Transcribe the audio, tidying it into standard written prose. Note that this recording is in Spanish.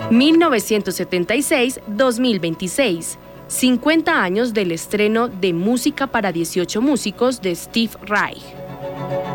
1976-2026, 50 años del estreno de Música para 18 músicos de Steve Reich.